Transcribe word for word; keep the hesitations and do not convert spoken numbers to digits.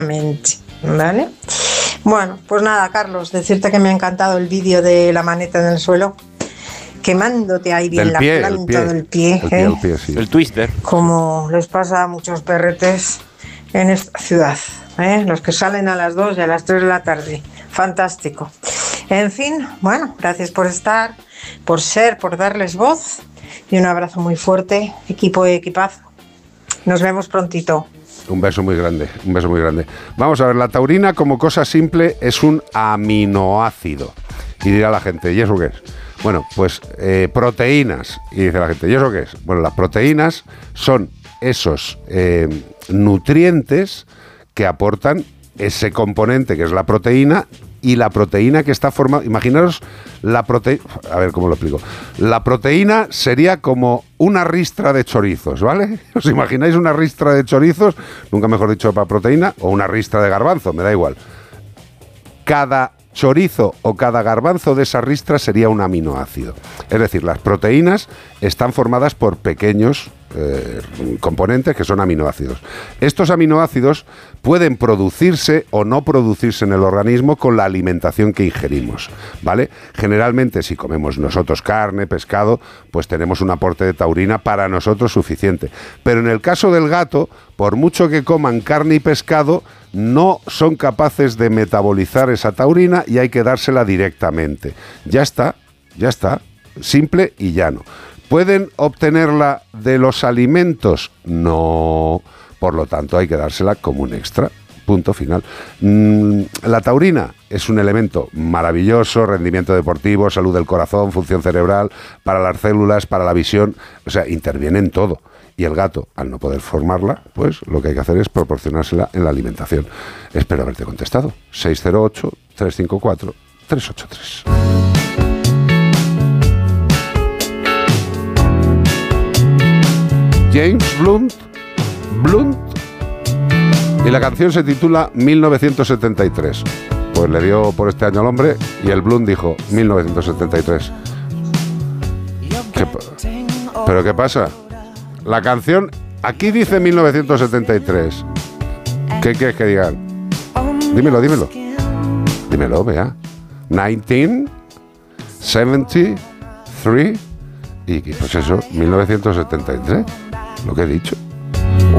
¿Vale? Bueno, pues nada, Carlos, decirte que me ha encantado el vídeo de la maneta en el suelo, quemándote ahí bien del la pie, planta el pie, del pie, el, pie, ¿eh? el, pie sí. El twister. Como les pasa a muchos perretes en esta ciudad, ¿eh? Los que salen a las dos y a las tres de la tarde. Fantástico. En fin, bueno, gracias por estar, por ser, por darles voz, y un abrazo muy fuerte, equipo y equipazo. Nos vemos prontito. Un beso muy grande, un beso muy grande. Vamos a ver, la taurina como cosa simple es un aminoácido. Y dirá la gente, ¿y eso qué es? Bueno, pues eh, proteínas. Y dice la gente, ¿y eso qué es? Bueno, las proteínas son esos eh, nutrientes que aportan ese componente que es la proteína, y la proteína que está formada, imaginaros la proteína, a ver cómo lo explico, la proteína sería como una ristra de chorizos, ¿vale? ¿Os imagináis una ristra de chorizos? Nunca mejor dicho para proteína, o una ristra de garbanzo, me da igual. Cada chorizo o cada garbanzo de esa ristra sería un aminoácido. Es decir, las proteínas están formadas por pequeños eh, componentes que son aminoácidos. Estos aminoácidos pueden producirse o no producirse en el organismo con la alimentación que ingerimos, ¿vale? Generalmente, si comemos nosotros carne, pescado, pues tenemos un aporte de taurina para nosotros suficiente. Pero en el caso del gato, por mucho que coman carne y pescado, no son capaces de metabolizar esa taurina y hay que dársela directamente. Ya está, ya está, simple y llano. ¿Pueden obtenerla de los alimentos? No. Por lo tanto, hay que dársela como un extra. Punto final. Mm, la taurina es un elemento maravilloso, rendimiento deportivo, salud del corazón, función cerebral, para las células, para la visión, o sea, interviene en todo. Y el gato, al no poder formarla, pues lo que hay que hacer es proporcionársela en la alimentación. Espero haberte contestado. seis cero ocho, tres cinco cuatro, tres ocho tres. James Blunt, Blunt, y la canción se titula mil novecientos setenta y tres. Pues le dio por este año al hombre y el Blunt dijo mil novecientos setenta y tres. ¿Qué, ¿Pero qué pasa? La canción, aquí dice mil novecientos setenta y tres. ¿Qué quieres que digan? Dímelo, dímelo. Dímelo, vea. mil novecientos setenta y tres. Y pues eso, mil novecientos setenta y tres. Lo que he dicho.